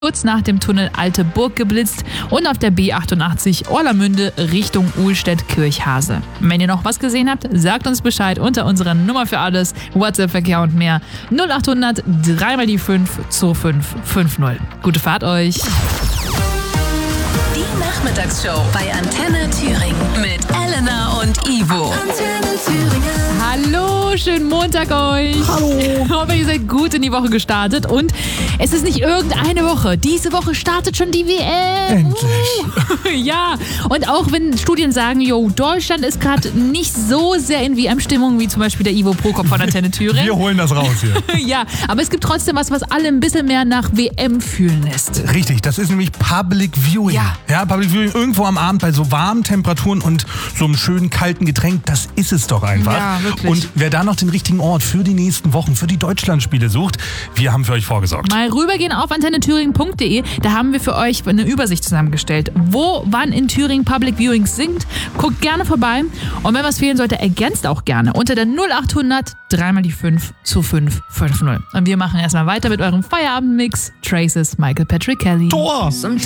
kurz nach dem Tunnel Alte Burg geblitzt und auf der B88 Orlamünde Richtung Uhlstedt-Kirchhase. Wenn ihr noch was gesehen habt, sagt uns Bescheid unter unserer Nummer für alles, WhatsApp-Verkehr und mehr 0800 3 die 5 2550. Gute Fahrt euch! Die Nachmittagsshow bei Antenne Thüringen mit Elena und Ivo. Antenne Thüringen. Hallo, schönen Montag euch. Hallo. Ich hoffe, ihr seid gut in die Woche gestartet und es ist nicht irgendeine Woche. Diese Woche startet schon die WM. Endlich. Ja, und auch wenn Studien sagen, Deutschland ist gerade nicht so sehr in WM-Stimmung wie zum Beispiel der Ivo Prokop von Antenne Thüringen. Wir holen das raus hier. Ja, aber es gibt trotzdem was alle ein bisschen mehr nach WM fühlen lässt. Richtig, das ist nämlich Public Viewing. Ja, Public Viewing irgendwo am Abend bei so warmen Temperaturen und so einem schönen kalten Getränk, das ist es doch einfach. Ja, wirklich. Und wer da noch den richtigen Ort für die nächsten Wochen, für die Deutschlandspiele sucht, wir haben für euch vorgesorgt. Mal rübergehen auf antennethüringen.de, da haben wir für euch eine Übersicht zusammengestellt, wo, wann in Thüringen Public Viewings sind. Guckt gerne vorbei und wenn was fehlen sollte, ergänzt auch gerne unter der 0800 3 die 5 2550. Und wir machen erstmal weiter mit eurem Feierabendmix. Traces, Michael Patrick Kelly. Tor!